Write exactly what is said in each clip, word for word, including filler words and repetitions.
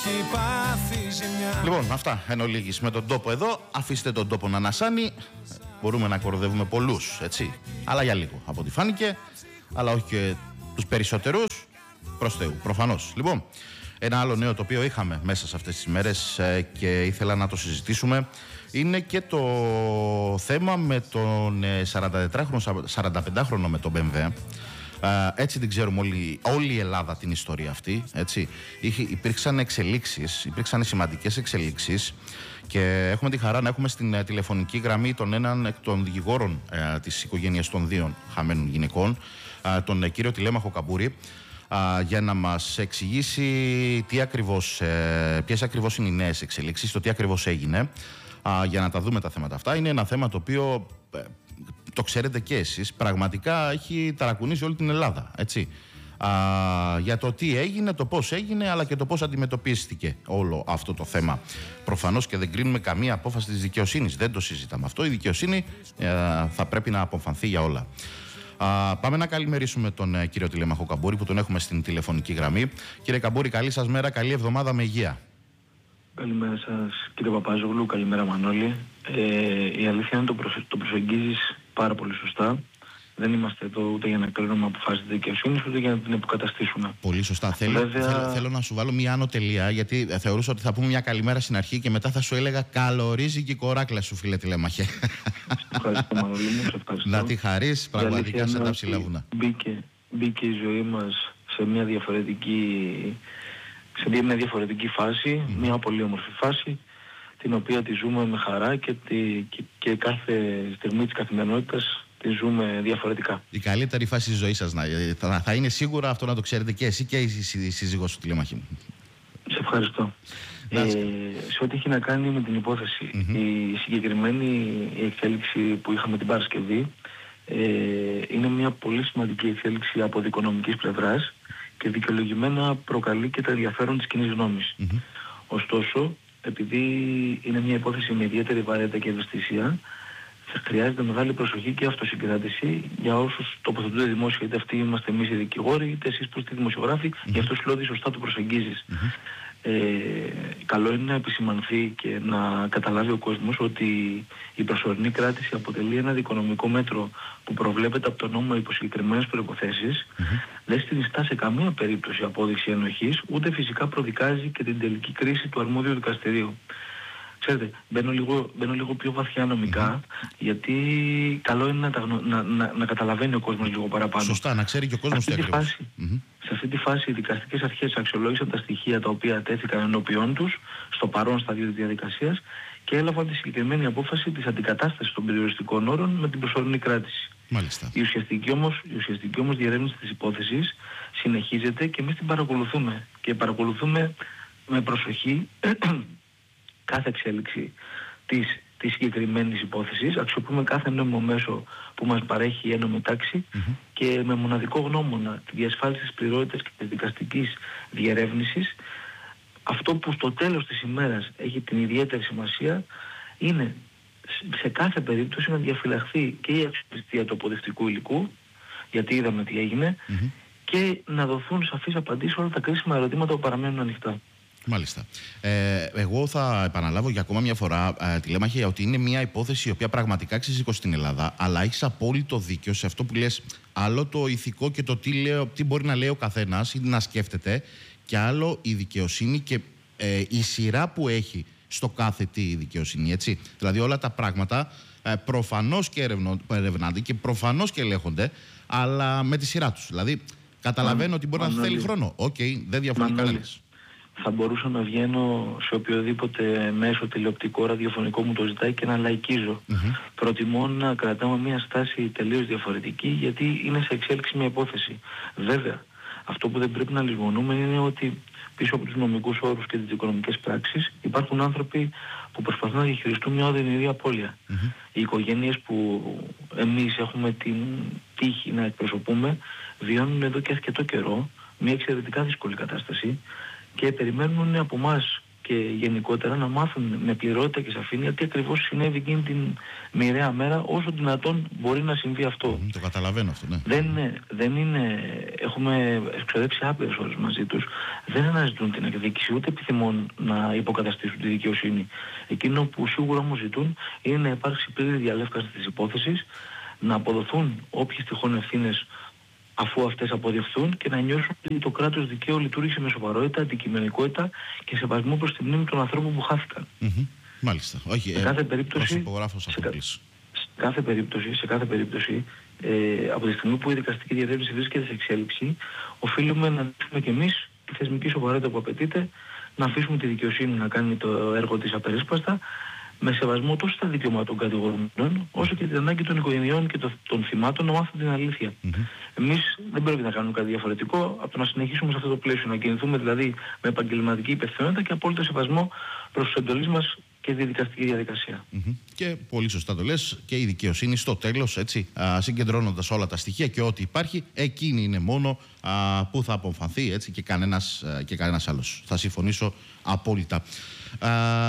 Λοιπόν, αυτά εν ολίγης με τον τόπο εδώ. Αφήστε τον τόπο να ανασάνει. Μπορούμε να κοροδεύουμε πολλούς, έτσι. Αλλά για λίγο, από ό,τι φάνηκε. Αλλά όχι και τους περισσότερους. Προς Θεού, προφανώς. Λοιπόν, ένα άλλο νέο το οποίο είχαμε μέσα σε αυτές τις μέρες ε, και ήθελα να το συζητήσουμε είναι και το θέμα με τον ε, σαραντατετράχρονο, σαρανταπεντάχρονο με τον μπι εμ ντάμπλιου. Ε, έτσι την ξέρουμε όλη, όλη η Ελλάδα την ιστορία αυτή, έτσι. Είχε, υπήρξαν εξελίξεις, υπήρξαν σημαντικές εξελίξεις και έχουμε τη χαρά να έχουμε στην ε, τηλεφωνική γραμμή τον έναν εκ των δικηγόρων ε, της οικογένειας των δύο χαμένων γυναικών, ε, τον ε, κύριο Τηλέμαχο Καμπούρη, Uh, για να μας εξηγήσει τι ακριβώς, ε, ποιες ακριβώς είναι οι νέες εξελίξεις, το τι ακριβώς έγινε, uh, για να τα δούμε τα θέματα αυτά. Είναι ένα θέμα το οποίο, ε, το ξέρετε και εσείς, πραγματικά έχει ταρακουνήσει όλη την Ελλάδα, έτσι. Uh, για το τι έγινε, το πώς έγινε, αλλά και το πώς αντιμετωπίστηκε όλο αυτό το θέμα. Προφανώς και δεν κρίνουμε καμία απόφαση της δικαιοσύνης, δεν το συζητάμε αυτό. Η δικαιοσύνη uh, θα πρέπει να αποφανθεί για όλα. Uh, πάμε να καλημερίσουμε τον uh, κύριο Τηλέμαχο Καμπούρη που τον έχουμε στην τηλεφωνική γραμμή. Κύριε Καμπούρη, καλή σας μέρα, καλή εβδομάδα με υγεία. Καλημέρα σας κύριε Παπάζογλου, καλημέρα Μανώλη. Ε, η αλήθεια είναι το, προσε... το προσεγγίζεις πάρα πολύ σωστά. Δεν είμαστε εδώ ούτε για να κρίνουμε αποφάσεις της δικαιοσύνης, ούτε για να την αποκαταστήσουμε. Πολύ σωστά. Θέλω, Βέβαια... θέλω, θέλω να σου βάλω μια άνω τελεία, γιατί θεωρούσα ότι θα πούμε μια καλημέρα στην αρχή και μετά θα σου έλεγα καλορίζει και η κοράκλα σου, φίλε Τηλέμαχε. Ευχαριστώ Μανώλη μου, σε ευχαριστώ. Να τη χαρείς, πραγματικά σε τα ψηλά βουνά. Μπήκε, μπήκε η ζωή μας σε μια διαφορετική, σε μια διαφορετική φάση, mm. μια πολύ όμορφη φάση, την οποία τη ζούμε με χαρά και, τη, και, και κάθε στιγμή της καθημερινότητας τη ζούμε διαφορετικά. Η καλύτερη φάση της ζωής σας να, θα, θα είναι σίγουρα αυτό, να το ξέρετε και εσύ και η σύζυγός σου, Τηλέμαχη μου. Σε ευχαριστώ. Ε, σε ό,τι έχει να κάνει με την υπόθεση, mm-hmm. η συγκεκριμένη εξέλιξη που είχαμε την Παρασκευή ε, είναι μια πολύ σημαντική εξέλιξη από δικονομικής πλευράς και δικαιολογημένα προκαλεί και τα ενδιαφέρον της κοινής γνώμης. Mm-hmm. Ωστόσο, επειδή είναι μια υπόθεση με ιδιαίτερη βαρύτητα και ευαισθησία, χρειάζεται μεγάλη προσοχή και αυτοσυγκράτηση για όσους τοποθετούνται δημόσια, είτε αυτοί είμαστε εμείς οι δικηγόροι, είτε εσείς που είστε δημοσιογράφοι, mm-hmm. γι' αυτό σου λέω ότι σωστά το προσεγγίζεις. Mm-hmm. Ε, καλό είναι να επισημανθεί και να καταλάβει ο κόσμος ότι η προσωρινή κράτηση αποτελεί ένα δικονομικό μέτρο που προβλέπεται από τον νόμο υπό συγκεκριμένες προϋποθέσεις, mm-hmm. δεν συνιστά σε καμία περίπτωση απόδειξη ενοχής, ούτε φυσικά προδικάζει και την τελική κρίση του αρμόδιου δικαστηρίου. Ξέρετε, μπαίνω λίγο, μπαίνω λίγο πιο βαθιά νομικά, mm-hmm. γιατί καλό είναι να, τα, να, να, να καταλαβαίνει ο κόσμος λίγο παραπάνω. Σωστά, να ξέρει και ο κόσμος τι ακριβώς. Mm-hmm. Σε αυτή τη φάση οι δικαστικές αρχές αξιολόγησαν τα στοιχεία τα οποία τέθηκαν ενώπιόν τους στο παρόν στάδιο της διαδικασίας και έλαβαν τη συγκεκριμένη απόφαση της αντικατάστασης των περιοριστικών όρων με την προσωρινή κράτηση. Μάλιστα. Η ουσιαστική όμως, η ουσιαστική όμως διερεύνηση της υπόθεσης συνεχίζεται και εμείς την παρακολουθούμε. Και παρακολουθούμε με προσοχή κάθε εξέλιξη της, της συγκεκριμένης υπόθεσης, αξιοποιούμε κάθε νόμιμο μέσο που μας παρέχει η ένομη τάξη mm-hmm. και με μοναδικό γνώμονα τη διασφάλιση της πληρότητας και της δικαστικής διερεύνησης, αυτό που στο τέλος της ημέρας έχει την ιδιαίτερη σημασία είναι σε κάθε περίπτωση να διαφυλαχθεί και η αξιοπιστία του αποδεικτικού υλικού, γιατί είδαμε τι έγινε, mm-hmm. και να δοθούν σαφείς απαντήσεις όλα τα κρίσιμα ερωτήματα που παραμένουν ανοιχτά. Μάλιστα. Ε, εγώ θα επαναλάβω για ακόμα μια φορά, ε, Τηλέμαχε, ότι είναι μια υπόθεση η οποία πραγματικά ξεσήκωσε στην Ελλάδα, αλλά έχεις απόλυτο δίκιο σε αυτό που λες. Άλλο το ηθικό και το τι, λέω, τι μπορεί να λέει ο καθένας ή να σκέφτεται, και άλλο η δικαιοσύνη και ε, η σειρά που έχει στο κάθε τι η δικαιοσύνη. Έτσι. Δηλαδή όλα τα πράγματα ε, προφανώς και ερευνάνται και προφανώς και ελέγχονται, αλλά με τη σειρά τους. Δηλαδή καταλαβαίνω ότι μπορεί να θέλει χρόνο. Οκ, okay, δεν διαφωνεί κανένας. Θα μπορούσα να βγαίνω σε οποιοδήποτε μέσο τηλεοπτικό, ραδιοφωνικό μου το ζητάει και να λαϊκίζω. Mm-hmm. Προτιμώ να κρατάμε μια στάση τελείως διαφορετική, γιατί είναι σε εξέλιξη μια υπόθεση. Βέβαια, αυτό που δεν πρέπει να λησμονούμε είναι ότι πίσω από τους νομικούς όρους και τις οικονομικές πράξεις υπάρχουν άνθρωποι που προσπαθούν να διαχειριστούν μια οδυνηρή απώλεια. Mm-hmm. Οι οικογένειες που εμείς έχουμε την τύχη να εκπροσωπούμε βιώνουν εδώ και αρκετό καιρό μια εξαιρετικά δύσκολη κατάσταση και περιμένουν από εμάς και γενικότερα να μάθουν με πληρότητα και σαφήνεια τι ακριβώς συνέβη εκείνη την μοιραία μέρα, όσο δυνατόν μπορεί να συμβεί αυτό. Mm, το καταλαβαίνω αυτό, ναι. Δεν είναι, δεν είναι, έχουμε εξοδέψει άπειρες ώρες μαζί τους, δεν αναζητούν την εκδίκηση, ούτε επιθυμούν να υποκαταστήσουν τη δικαιοσύνη. Εκείνο που σίγουρα όμως ζητούν είναι να υπάρξει πλήρη διαλεύκανση της υπόθεσης, να αποδοθούν όποιες τυχόν ευθύνες αφού αυτές αποδειχθούν και να νιώσουν ότι το κράτος δικαίου λειτουργήσε με σοβαρότητα, αντικειμενικότητα και σεβασμό προς τη μνήμη των ανθρώπων που χάθηκαν. Mm-hmm. Μάλιστα. Όχι, σε ε, κάθε περίπτωση, υπογράφω σε, κα, σε κάθε περίπτωση, σε κάθε περίπτωση ε, από τη στιγμή που η δικαστική διερεύνηση βρίσκεται σε εξέλιξη, οφείλουμε να δείξουμε κι εμείς τη θεσμική σοβαρότητα που απαιτείται, να αφήσουμε τη δικαιοσύνη να κάνει το έργο της απερίσπαστα, με σεβασμό τόσο στα δικαιώματα των κατηγορουμένων, όσο και την ανάγκη των οικογενειών και των θυμάτων να μάθουν την αλήθεια. Mm-hmm. Εμείς δεν πρέπει να κάνουμε κάτι διαφορετικό από το να συνεχίσουμε σε αυτό το πλαίσιο, να κινηθούμε δηλαδή με επαγγελματική υπευθυνότητα και απόλυτο σεβασμό προς τις εντολές μας και τη δικαστική διαδικασία. Mm-hmm. Και πολύ σωστά το λες, και η δικαιοσύνη στο τέλος, έτσι, α, συγκεντρώνοντας όλα τα στοιχεία και ό,τι υπάρχει, εκείνη είναι μόνο α, που θα απομφανθεί, έτσι, και κανένας, α, και κανένας άλλος. Θα συμφωνήσω απόλυτα. Α,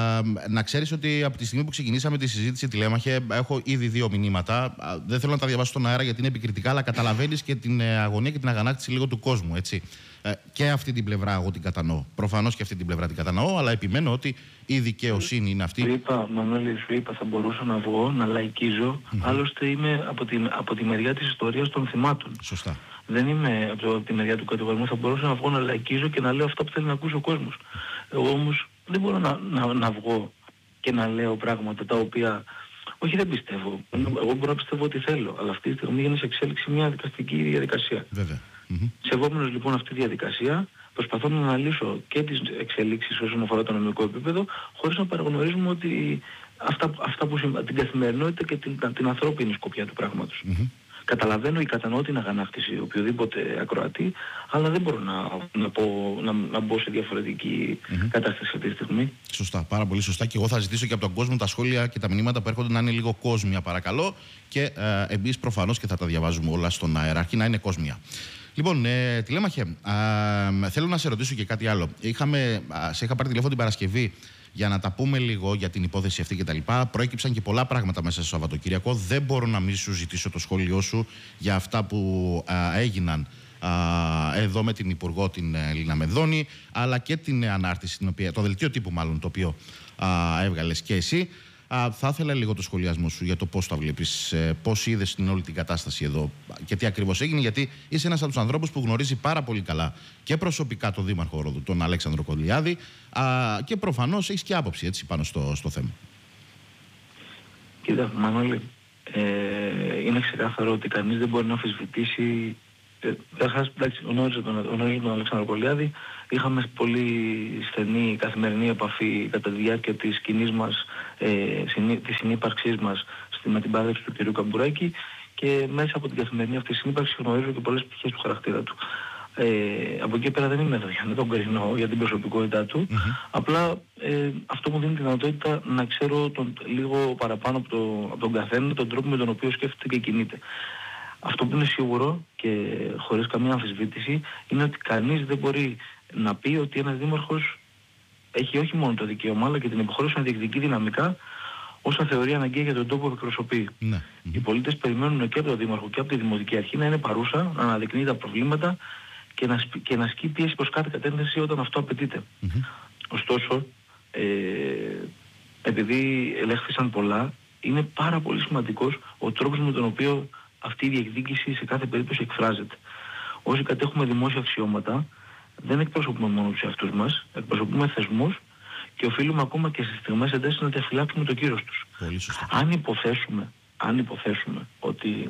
να ξέρεις ότι από τη στιγμή που ξεκινήσαμε τη συζήτηση, Τηλέμαχε, έχω ήδη δύο μηνύματα. Α, δεν θέλω να τα διαβάσω στον αέρα γιατί είναι επικριτικά, αλλά καταλαβαίνεις και την αγωνία και την αγανάκτηση λίγο του κόσμου, έτσι. Ε, και αυτή την πλευρά εγώ την κατανοώ. Προφανώς και αυτή την πλευρά την κατανοώ, αλλά επιμένω ότι η δικαιοσύνη είναι αυτή. Σου είπα, Μανώλη, σου είπα, θα μπορούσα να βγω, να λαϊκίζω. Mm-hmm. Άλλωστε είμαι από τη, από τη μεριά της ιστορίας των θυμάτων. Σωστά. Δεν είμαι από, το, από τη μεριά του κατηγορισμού. Θα μπορούσα να βγω να λαϊκίζω και να λέω αυτά που θέλει να ακούσει ο κόσμος. Εγώ όμως δεν μπορώ να, να, να βγω και να λέω πράγματα τα οποία... Όχι, δεν πιστεύω. Εγώ μπορώ να πιστεύω ότι θέλω. Αλλά αυτή τη στιγμή είναι σε εξέλιξη μια δικαστική διαδικασία. Βέβαια. Mm-hmm. Σεβόμενος λοιπόν αυτή τη διαδικασία, προσπαθώ να αναλύσω και τις εξελίξεις όσον αφορά το νομικό επίπεδο, χωρίς να παραγνωρίζουμε ότι αυτά, αυτά που συμβαίνουν, την καθημερινότητα και την, την ανθρώπινη σκοπιά του πράγματος. Mm-hmm. Καταλαβαίνω ή κατανοώ την αγανάκτηση οποιοδήποτε ακροατή, αλλά δεν μπορώ να, να, πω, να, να μπω σε διαφορετική mm-hmm. κατάσταση αυτή τη στιγμή. Σωστά, πάρα πολύ σωστά. Και εγώ θα ζητήσω και από τον κόσμο τα σχόλια και τα μηνύματα που έρχονται να είναι λίγο κόσμια, παρακαλώ. Και ε, εμείς προφανώς και θα τα διαβάζουμε όλα στον αέρα, αρκεί να είναι κόσμια. Λοιπόν, ε, Τηλέμαχε, ε, θέλω να σε ρωτήσω και κάτι άλλο. Είχαμε, α, σε είχα πάρει τηλέφωνο την Παρασκευή για να τα πούμε λίγο για την υπόθεση αυτή κτλ. Προέκυψαν και πολλά πράγματα μέσα στο Σαββατοκύριακο. Δεν μπορώ να μην σου ζητήσω το σχόλιο σου για αυτά που α, έγιναν α, εδώ με την Υπουργό, την Λίνα Μεδόνη, αλλά και την ανάρτηση, την οποία, το δελτίο τύπου μάλλον, το οποίο α, έβγαλες και εσύ. Α, θα ήθελα λίγο το σχολιασμό σου για το πώς τα βλέπεις, ε, πώς είδες την όλη την κατάσταση εδώ και τι ακριβώς έγινε, γιατί είσαι ένας από τους ανθρώπους που γνωρίζει πάρα πολύ καλά και προσωπικά τον Δήμαρχο Ρόδου, τον Αλέξανδρο Κολιάδη, α, και προφανώς έχεις και άποψη, έτσι, πάνω στο, στο θέμα. Κοίτα, Μανώλη, ε, είναι ξεκάθαρο ότι κανείς δεν μπορεί να αμφισβητήσει. Ε, εντάξει, γνώριζα τον, τον Αλέξανδρο Κολιάδη. Είχαμε πολύ στενή καθημερινή επαφή κατά τη διάρκεια της κοινής μας, ε, συνή, της συνύπαρξής μας στη, με την παράδοση του κ. Καμπουράκη, και μέσα από την καθημερινή αυτή συνύπαρξη γνωρίζω και πολλές πτυχές του χαρακτήρα του. Ε, από εκεί πέρα δεν είμαι εδώ για να τον κρίνω για την προσωπικότητά του. Mm-hmm. Απλά ε, αυτό μου δίνει τη δυνατότητα να ξέρω τον, λίγο παραπάνω από, το, από τον καθένα τον τρόπο με τον οποίο σκέφτεται και κινείται. Αυτό που είναι σίγουρο και χωρίς καμία αμφισβήτηση είναι ότι κανείς δεν μπορεί να πει ότι ένας δήμαρχος έχει όχι μόνο το δικαίωμα αλλά και την υποχρέωση να διεκδικεί δυναμικά όσα θεωρεί αναγκαία για τον τόπο που εκπροσωπεί. Ναι. Οι πολίτες περιμένουν και από τον δήμαρχο και από τη δημοτική αρχή να είναι παρούσα, να αναδεικνύει τα προβλήματα και να, και να ασκεί πίεση προς κάθε κατεύθυνση όταν αυτό απαιτείται. Mm-hmm. Ωστόσο, ε, επειδή ελέγχθησαν πολλά, είναι πάρα πολύ σημαντικός ο τρόπος με τον οποίο αυτή η διεκδίκηση σε κάθε περίπτωση εκφράζεται. Όσοι κατέχουμε δημόσια αξιώματα, δεν εκπροσωπούμε μόνο τους εαυτούς μας, εκπροσωπούμε θεσμούς και οφείλουμε ακόμα και στις στιγμές εντάσεις να διαφυλάξουμε το κύρος τους. Αν υποθέσουμε, αν υποθέσουμε ότι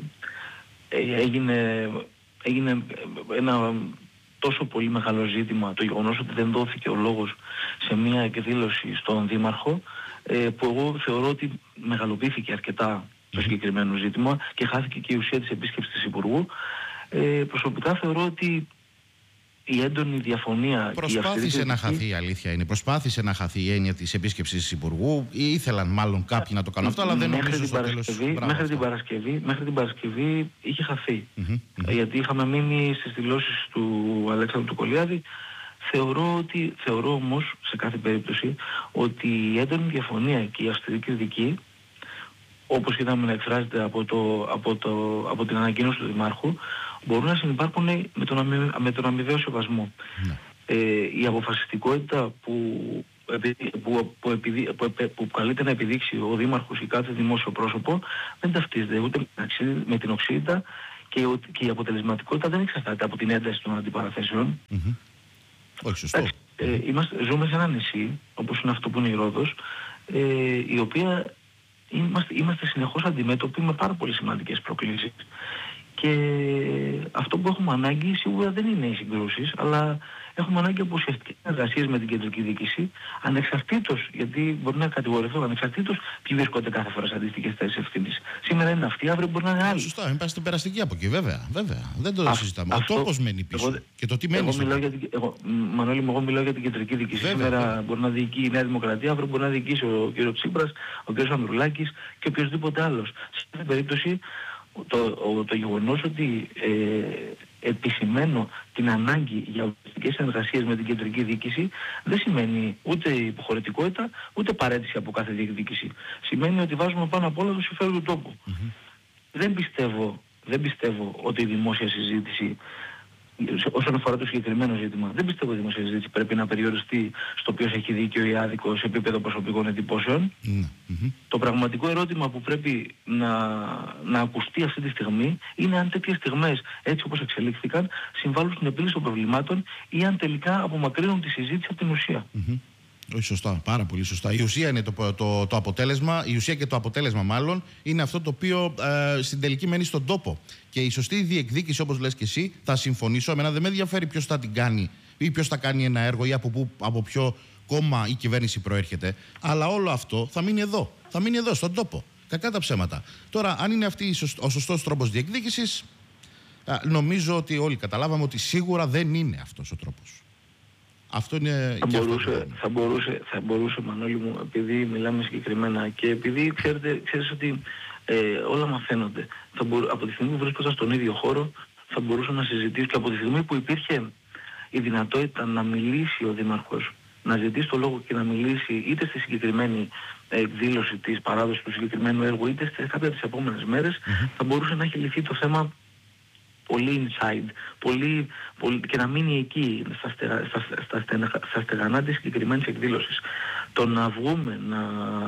έγινε, έγινε ένα τόσο πολύ μεγάλο ζήτημα το γεγονός ότι δεν δόθηκε ο λόγος σε μια εκδήλωση στον Δήμαρχο, που εγώ θεωρώ ότι μεγαλοποιήθηκε αρκετά το συγκεκριμένο ζήτημα και χάθηκε και η ουσία της επίσκεψης της Υπουργού. Ε, προσωπικά θεωρώ ότι η έντονη διαφωνία... Προσπάθησε και η να χαθεί, η αλήθεια είναι. Προσπάθησε να χαθεί η έννοια της επίσκεψης της Υπουργού. Ή ήθελαν μάλλον κάποιοι να το κάνουν αυτό, αλλά δεν νομίζω στο τέλος. Μέχρι την Παρασκευή, μέχρι την Παρασκευή είχε χαθεί. Mm-hmm, mm-hmm. Γιατί είχαμε μείνει στις δηλώσεις του Αλέξανδρου του Κολιάδη Θεωρώ, ότι, θεωρώ όμως σε κάθε περίπτωση ότι η έντονη διαφωνία και η αυστηρή κριτική, όπως είδαμε να εκφράζεται από, το, από, το, από την ανακοίνωση του Δημάρχου, μπορούν να συνυπάρχουν με τον, αμοι, με τον αμοιβαίο σεβασμό. Ναι. Ε, η αποφασιστικότητα που, που, που, επιδει, που, που καλείται να επιδείξει ο Δήμαρχος ή κάθε δημόσιο πρόσωπο δεν ταυτίζεται ούτε με την οξύτητα και, και η αποτελεσματικότητα δεν εξαρτάται από την ένταση των αντιπαραθέσεων. Mm-hmm. Όχι σωστό. Ε, είμαστε, ζούμε σε ένα νησί, όπως είναι αυτό που είναι η Ρόδος, ε, η οποία είμαστε, είμαστε συνεχώς αντιμέτωποι με πάρα πολύ σημαντικές προκλήσεις. Και αυτό που έχουμε ανάγκη σίγουρα δεν είναι οι συγκρούσεις, αλλά έχουμε ανάγκη από ουσιαστικές εργασίες με την κεντρική διοίκηση, ανεξαρτήτως, γιατί μπορεί να κατηγορηθώ, ανεξαρτήτως ποιοι βρίσκονται κάθε φορά σε αντίστοιχες θέσεις ευθύνης. Σήμερα είναι αυτοί, αύριο μπορεί να είναι άλλοι. Σωστά, μην πας στην περαστική από εκεί, βέβαια. βέβαια. Δεν το Α, συζητάμε. Αυτό, ο τόπος μένει πίσω. Εγώ, και το τι μένει. Εγώ μιλάω για την, εγώ, Μανώλη, εγώ μιλάω για την κεντρική διοίκηση. Βέβαια, σήμερα βέβαια. Μπορεί να διοικεί η Νέα Δημοκρατία, αύριο μπορεί να διοικήσει ο κ. Τσίπρας, ο κ. Ανδρουλάκης και οποιοδήποτε άλλος. Σε αυτή την περίπτωση, το, το, το γεγονός ότι ε, επισημαίνω την ανάγκη για ουσιαστικές συνεργασίες με την κεντρική διοίκηση δεν σημαίνει ούτε υποχωρητικότητα ούτε παρέτηση από κάθε διοίκηση. Σημαίνει ότι βάζουμε πάνω απ' όλα το συμφέρον του τόπου. Mm-hmm. Δεν πιστεύω, δεν πιστεύω ότι η δημόσια συζήτηση, όσον αφορά το συγκεκριμένο ζήτημα, δεν πιστεύω ότι η δημόσια συζήτηση πρέπει να περιοριστεί στο ποιος έχει δίκιο ή άδικο σε επίπεδο προσωπικών εντυπώσεων. Mm-hmm. Το πραγματικό ερώτημα που πρέπει να, να ακουστεί αυτή τη στιγμή είναι αν τέτοιες στιγμές, έτσι όπως εξελίχθηκαν, συμβάλλουν στην επίλυση των προβλημάτων ή αν τελικά απομακρύνουν τη συζήτηση από την ουσία. Mm-hmm. Όχι σωστά, πάρα πολύ σωστά. Η ουσία είναι το, το, το αποτέλεσμα, η ουσία και το αποτέλεσμα μάλλον είναι αυτό το οποίο ε, στην τελική μένει στον τόπο. Και η σωστή διεκδίκηση, όπως λες και εσύ, θα συμφωνήσω. Εμένα δεν με ενδιαφέρει ποιος θα την κάνει ή ποιος θα κάνει ένα έργο ή από, που, από ποιο κόμμα η κυβέρνηση προέρχεται. Αλλά όλο αυτό θα μείνει εδώ. Θα μείνει εδώ, στον τόπο. Κακά τα ψέματα. Τώρα, αν είναι αυτή ο σωστός τρόπος διεκδίκησης, νομίζω ότι όλοι καταλάβαμε ότι σίγουρα δεν είναι αυτός ο τρόπος. Αυτό είναι θα, και μπορούσε, αυτό. θα, μπορούσε, θα μπορούσε, Μανώλη μου, επειδή μιλάμε συγκεκριμένα και επειδή ξέρετε, ξέρεις ότι ε, όλα μαθαίνονται. Θα μπορού, από τη στιγμή που βρίσκονταν στον ίδιο χώρο θα μπορούσα να συζητήσω και από τη στιγμή που υπήρχε η δυνατότητα να μιλήσει ο Δήμαρχος, να ζητήσει το λόγο και να μιλήσει είτε στη συγκεκριμένη εκδήλωση της παράδοσης του συγκεκριμένου έργου είτε σε κάποια τις επόμενες μέρες, mm-hmm. θα μπορούσε να έχει λυθεί το θέμα πολύ inside, πολύ, πολύ, και να μείνει εκεί στα, στερα, στα, στα, στα, στα στεγανά της συγκεκριμένης εκδήλωσης. Το να βγούμε, να,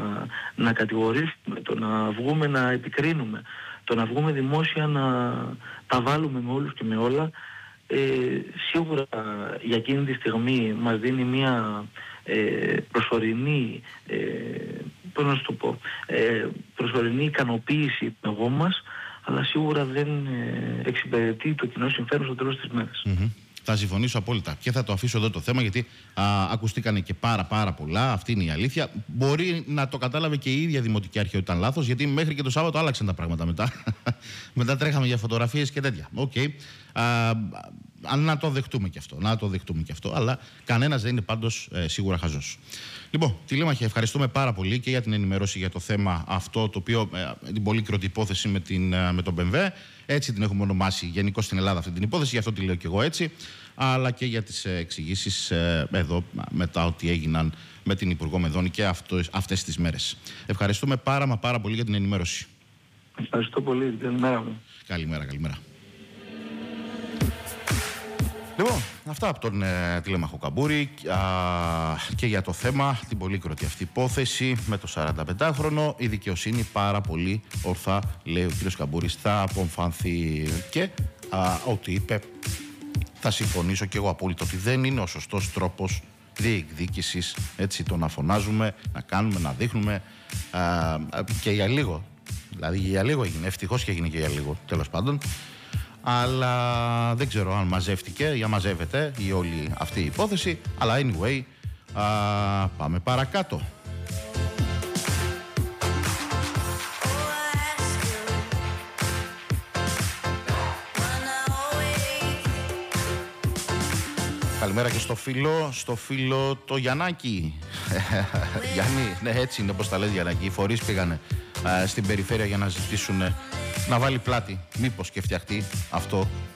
να κατηγορήσουμε, το να βγούμε να επικρίνουμε, το να βγούμε δημόσια να τα βάλουμε με όλους και με όλα, ε, σίγουρα για εκείνη τη στιγμή μας δίνει μια ε, προσωρινή, ε, πώς να σου το πω, ε, προσωρινή ικανοποίηση εγώ μας, αλλά σίγουρα δεν ε, εξυπηρετεί το κοινό συμφέρον στο τέλος της μέρας. Mm-hmm. Θα συμφωνήσω απόλυτα και θα το αφήσω εδώ το θέμα, γιατί α, ακουστήκανε και πάρα πάρα πολλά, αυτή είναι η αλήθεια. Μπορεί να το κατάλαβε και η ίδια Δημοτική Αρχή ότι ήταν λάθος, γιατί μέχρι και το Σάββατο άλλαξαν τα πράγματα μετά. Μετά τρέχαμε για φωτογραφίες και τέτοια. Οκ. Okay. Να το δεχτούμε και αυτό, να το δεχτούμε και αυτό, αλλά κανένας δεν είναι πάντως ε, σίγουρα χαζός. Λοιπόν, Τηλήμαχε, ευχαριστούμε πάρα πολύ και για την ενημέρωση για το θέμα αυτό, το οποίο, ε, την πολύκροτη υπόθεση με, την, ε, με τον Μπεμβέ. Έτσι την έχουμε ονομάσει γενικώς στην Ελλάδα αυτή την υπόθεση, γι' αυτό τη λέω και εγώ έτσι, αλλά και για τις ε, εξηγήσεις ε, εδώ μετά ότι έγιναν με την Υπουργό Μεδόνη και αυτό, αυτές τις μέρες. Ευχαριστούμε πάρα μα πάρα πολύ για την ενημέρωση. Ευχαριστώ πολύ. Καλημέρα μου. Καλημέρα, καλημέρα. Λοιπόν, αυτά από τον ε, Τηλέμαχο Καμπούρη α, και για το θέμα, την πολύκροτη αυτή υπόθεση με το σαρανταπεντάχρονο. Η δικαιοσύνη πάρα πολύ ορθά, λέει ο κύριος Καμπούρης, θα απομφανθεί και α, ό,τι είπε θα συμφωνήσω και εγώ απόλυτα ότι δεν είναι ο σωστός τρόπος διεκδίκησης, έτσι, το να φωνάζουμε, να κάνουμε, να δείχνουμε α, και για λίγο, δηλαδή για λίγο έγινε, ευτυχώς και έγινε και για λίγο, τέλος πάντων. Αλλά δεν ξέρω αν μαζεύτηκε ή αν μαζεύεται η όλη αυτή η υπόθεση. Αλλά anyway, α, πάμε παρακάτω. Καλημέρα και στο φίλο, στο φίλο το Γιαννάκη. Γιάννη, ναι, έτσι είναι όπως τα λέει Γιαννάκη. Οι φορείς πήγανε α, στην περιφέρεια για να ζητήσουν να βάλει πλάτη, μήπως και φτιαχτεί αυτό